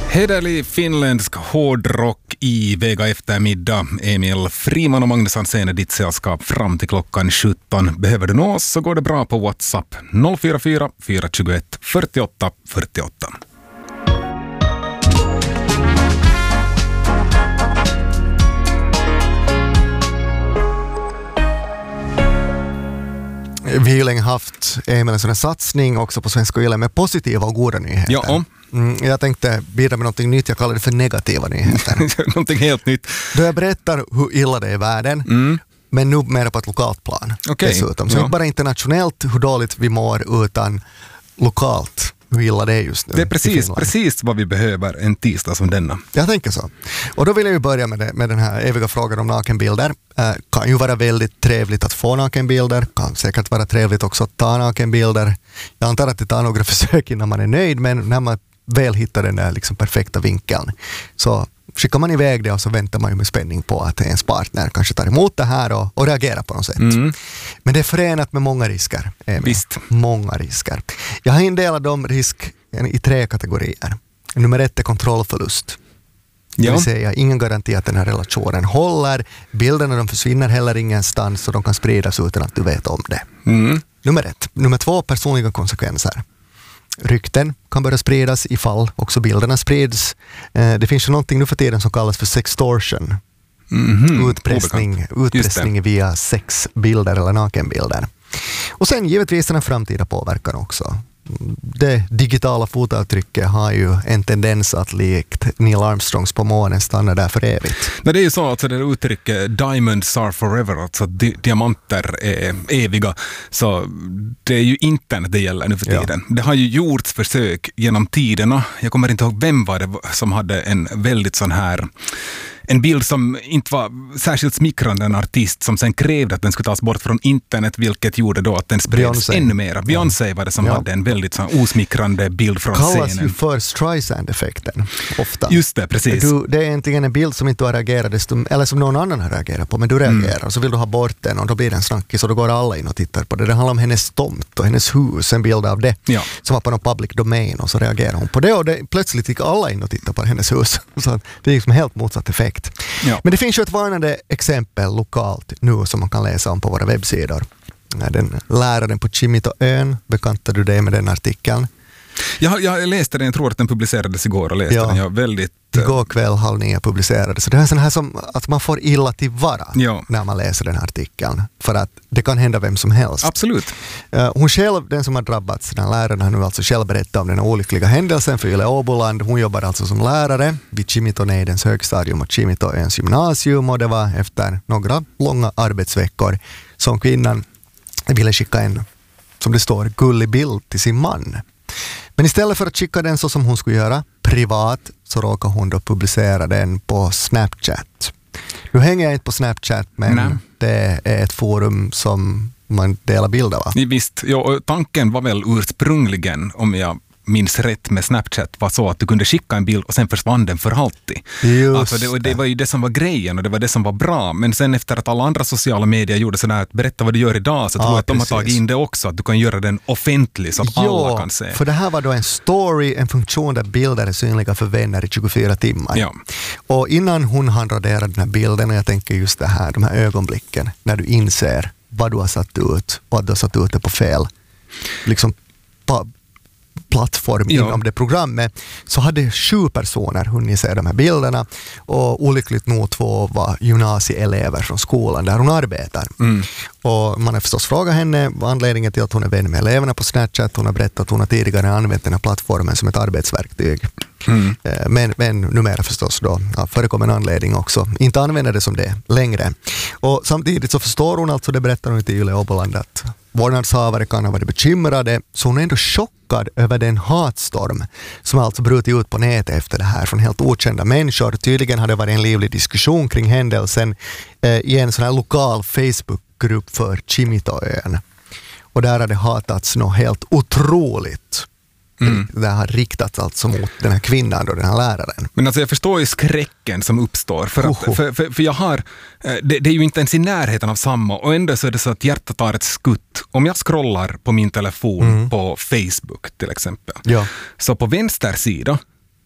Hederlig finländsk hårdrock i Vega eftermiddag. Emil Friman och Magnus Hansen är ditt sällskap fram till klockan 17. Behöver du nå oss så går det bra på WhatsApp 044 421 48 48. Vi har ju länge haft Emil en sån här satsning också på Svenska Yle med positiva och goda nyheter. Ja. Jag tänkte bidra med något nytt, jag kallar det för negativa nyheter. Någonting helt nytt. Då jag berättar hur illa det är i världen, men nu mer på ett lokalt plan. Dessutom. Så inte bara internationellt hur dåligt vi mår, utan lokalt hur illa det är just nu. Det är precis vad vi behöver en tisdag som denna. Jag tänker så. Och då vill jag ju börja med den här eviga frågan om nakenbilder. Kan ju vara väldigt trevligt att få nakenbilder. Kan säkert vara trevligt också att ta nakenbilder. Jag antar att det tar några försök innan man är nöjd, men när man väl hittar den där liksom perfekta vinkeln så skickar man iväg det och så väntar man ju med spänning på att ens partner kanske tar emot det här och reagerar på något sätt. Men det är förenat med många risker. Visst. Många risker. Jag har indelat de risk i 3 kategorier. Nummer 1 är kontrollförlust. Det vill säga ingen garanti att den här relationen håller. Bilderna de försvinner heller ingenstans och de kan spridas utan att du vet om det. Nummer 1. Nummer 2, personliga konsekvenser. Rykten kan börja spridas ifall också bilderna sprids. Det finns ju någonting nu för tiden som kallas för sextortion. Utpressning via sexbilder eller nakenbilder. Och sen givetvis den framtida påverkan också. Det digitala fotavtrycket har ju en tendens att likt Neil Armstrongs på månen stanna där för evigt. Men det är ju så att det uttrycket diamonds are forever, alltså diamanter är eviga, så det är ju internet det gäller nu för tiden. Det har ju gjorts försök genom tiderna. Jag kommer inte ihåg vem var det som hade en väldigt sån här en bild som inte var särskilt smickrande, en artist som sen krävde att den skulle tas bort från internet, vilket gjorde då att den spreds ännu mer. Beyoncé var det som hade en väldigt så osmickrande bild från scenen. Kallas ju för Streisand-effekten ofta. Just det, precis. Det är egentligen en bild som inte du har reagerat eller som någon annan har reagerat på, men du reagerar och så vill du ha bort den och då blir den snackig så då går alla in och tittar på det. Det handlar om hennes tomt och hennes hus, en bild av det som var på någon public domain och så reagerar hon på det och plötsligt gick alla in och tittar på hennes hus. Så det är liksom helt motsatt effekt. Ja. Men det finns ju ett varnande exempel lokalt nu som man kan läsa om på våra webbsidor. Den läraren på Kimitoön, bekantar du dig med den artikeln? Jag läste den, jag tror att den publicerades igår och läste den. Jag väldigt... Igår kväll 8:30 publicerades. Så det är sån här som att man får illa till vara när man läser den här artikeln. För att det kan hända vem som helst. Absolut. Hon själv, den som har drabbats, den läraren har nu alltså själv berättat om den olyckliga händelsen för Yle Åboland. Hon jobbar alltså som lärare vid Kimitoneidens högstadium och Kimitoöns gymnasium och det var efter några långa arbetsveckor som kvinnan ville skicka en, som det står, gullig bild till sin man. Men istället för att skicka den så som hon skulle göra privat så råkar hon då publicera den på Snapchat. Nu hänger jag inte på Snapchat, men det är ett forum som man delar bilder, va? Visst, tanken var väl ursprungligen, om jag minns rätt med Snapchat, var så att du kunde skicka en bild och sen försvann den för alltid. Alltså det var ju det som var grejen och det var det som var bra. Men sen efter att alla andra sociala medier gjorde sådär att berätta vad du gör idag, så tror jag att de har tagit in det också, att du kan göra den offentlig så att alla kan se. För det här var då en story, en funktion där bilder är synliga för vänner i 24 timmar. Ja. Och innan hon hann radera den här bilden, och jag tänker just det här, de här ögonblicken när du inser vad du har satt ut, vad du har satt ut det på fel liksom plattform inom det programmet, så hade 7 personer hunnit se de här bilderna och olyckligt nog 2 var gymnasieelever från skolan där hon arbetar. Och man har förstås frågat henne anledningen till att hon är vän med eleverna på Snapchat. Hon har berättat att hon har tidigare använt den här plattformen som ett arbetsverktyg. Men numera förstås då förekommer en anledning också inte använda det som det längre. Och samtidigt så förstår hon alltså, det berättar hon till Yle Åboland, att vårdnadshavare kan ha varit bekymrade, så hon är ändå chockad över den hatstorm som alltså brutit ut på nätet efter det här från helt okända människor. Tydligen hade det varit en livlig diskussion kring händelsen i en sån här lokal Facebookgrupp för Kimitoön. Och där hade det hatats något helt otroligt. Det har riktats alltså mot den här kvinnan och den här läraren. Men alltså jag förstår ju skräcken som uppstår. För jag har, det är ju inte ens i närheten av samma, och ändå så är det så att hjärtat tar ett skutt. Om jag scrollar på min telefon på Facebook till exempel, så på vänster sida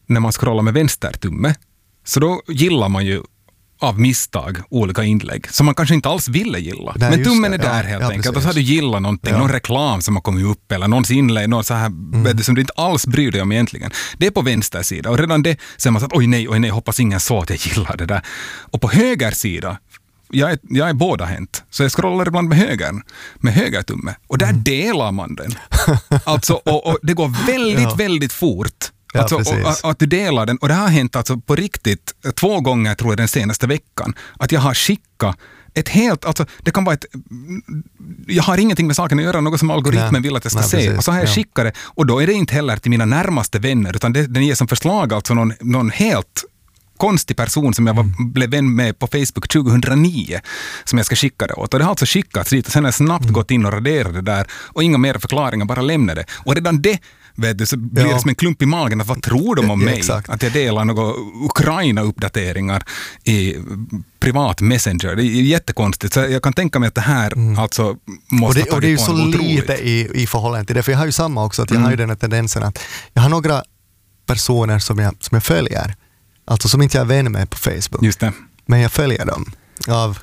när man scrollar med vänstertumme, så då gillar man ju av misstag olika inlägg som man kanske inte alls ville gilla. Nej, men tummen det. är där helt enkelt. Precis. Och så har du gillat någonting, någon reklam som har kommit upp eller någons inlägg, någon så här som du inte alls bryr dig om egentligen. Det är på vänster sida och redan det så är man så att oj nej, hoppas ingen så att jag gillar det där. Och på höger sida, jag är båda hänt. Så jag scrollar ibland med högertumme. Och där delar man den. Alltså, och det går väldigt fort. Alltså, att du delar den. Och det har hänt alltså på riktigt 2 gånger tror jag den senaste veckan. Att jag har skickat ett helt, alltså det kan vara jag har ingenting med saken att göra, något som algoritmen vill att jag ska se. Precis. Och så har jag skickat det. Och då är det inte heller till mina närmaste vänner, utan den ger som förslag alltså någon helt konstig person som jag blev vän med på Facebook 2009 som jag ska skicka det åt. Och det har alltså skickats dit och sen har jag snabbt gått in och raderat det där och inga mer förklaringar, bara lämna det. Och redan det vet du, så blir det som en klump i magen att vad tror de om mig? Exakt. Att jag delar några Ukraina-uppdateringar i privat messenger. Det är jättekonstigt. Så jag kan tänka mig att det här alltså måste och det är ju så lite i förhållande till det. För jag har ju samma också, att jag har ju den här tendensen att jag har några personer som jag följer. Alltså som inte jag är vän med på Facebook. Just det. Men jag följer dem av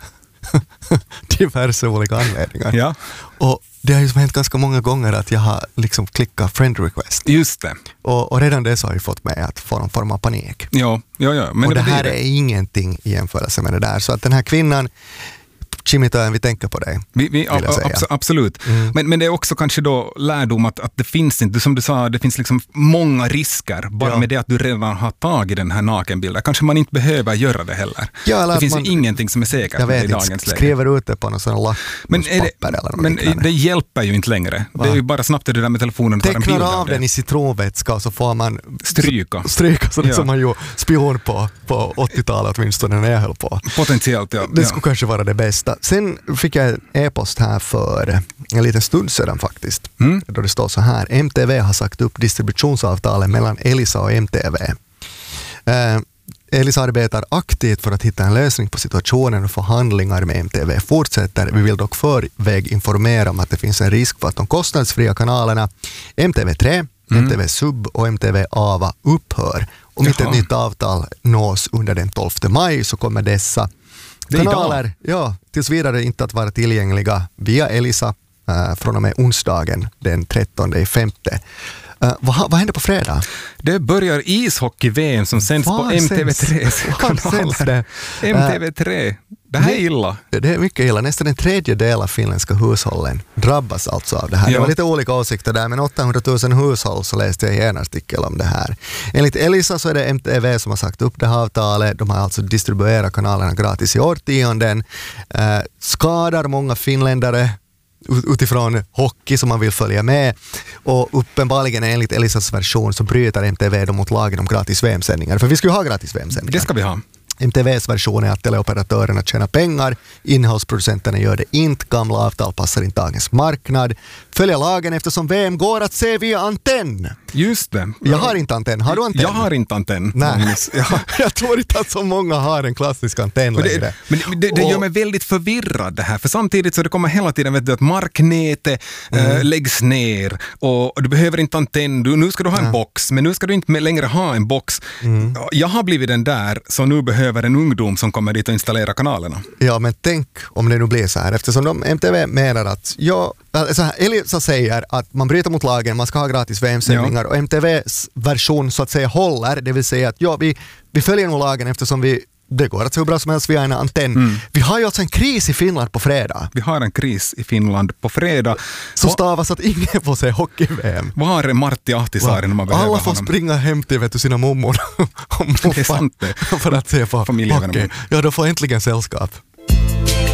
diverse olika anledningar. Ja. Och det har ju hänt ganska många gånger att jag har liksom klickat friend request. Just det. Och redan det så har ju fått mig att få någon form av panik. Ja. Men och det här är ingenting i jämförelse med det där. Så att den här kvinnan, Chimitöjen, vi tänker på dig. Absolut. Men det är också kanske då lärdom att det finns inte, som du sa, det finns liksom många risker bara med det att du redan har tagit den här nakenbilden. Kanske man inte behöver göra det heller. Det finns ju ingenting som är säkert i dagens läge. Skriver ut det på någon sån lackmuspapper eller något liknande. Men det hjälper ju inte längre. Det är ju bara snabbt det där med telefonen och ta en bild av det. Tecknar av den i citronvätska och så får man stryka så det som man ju spion på 80-talet åtminstone när jag höll på. Potentiellt, ja. Det skulle kanske vara det bästa. Sen fick jag en e-post här för en liten stund sedan faktiskt. Då det står så här: MTV har sagt upp distributionsavtalet mellan Elisa och MTV. Elisa arbetar aktivt för att hitta en lösning på situationen och förhandlingar med MTV fortsätter. Vi vill dock förväg informera om att det finns en risk för att de kostnadsfria kanalerna MTV3, MTV Sub och MTV Ava upphör. Om inte ett nytt avtal nås under den 12 maj så kommer dessa kanaler tills vidare inte att vara tillgängliga via Elisa från och med onsdagen den 13/5. Vad händer på fredag? Det börjar ishockey-VM som sänds på MTV3 kanaler. MTV3. Det här är illa. Det är mycket illa. Nästan en tredjedel av finländska hushållen drabbas alltså av det här. Det var lite olika åsikter där, men 800 000 hushåll så läste jag i en artikel om det här. Enligt Elisa så är det MTV som har sagt upp det här avtalet. De har alltså distribuerat kanalerna gratis i årtionden. Skadar många finländare utifrån hockey som man vill följa med, och uppenbarligen enligt Elisas version så bryter MTV då mot lagen om gratis VM-sändningar, för vi ska ju ha gratis VM-sändningar. Det ska vi ha. MTVs version är att teleoperatörerna tjänar pengar, innehållsproducenterna gör det inte, gamla avtal passar inte dagens marknad, följa lagen eftersom VM går att se via antenn. Just det. Jag har inte antenn. Har du antenn? Jag har inte antenn. Nej. Jag tror inte att så många har en klassisk antenn längre. Men det gör mig väldigt förvirrad det här, för samtidigt så det kommer hela tiden vet du, att marknätet läggs ner och du behöver inte antenn, nu ska du ha en box, men nu ska du inte längre ha en box. Jag har blivit den där som nu behöver en ungdom som kommer dit och installera kanalerna. Ja, men tänk om det nu blir så här, eftersom MTV menar att Elisa säger att man bryter mot lagen, man ska ha gratis VM-sändningar och MTVs version så att säga håller, det vill säga att vi följer nog lagen eftersom det går att se hur bra som helst via en antenn. Vi har ju alltså en kris i Finland på fredag. Vi har en kris i Finland på fredag. Så stavas att ingen får se hockey-VM. Vad har Martti Ahtisaari när man behöver alla får springa hem till sina mommor och det är sant det. för att se på hockey. Ja, då får äntligen sällskap.